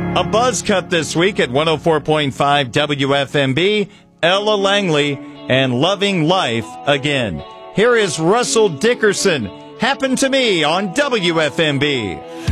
A buzz cut this week at 104.5 WFMB, Ella Langley, and Loving Life Again. Here is Russell Dickerson, Happened to Me on WFMB.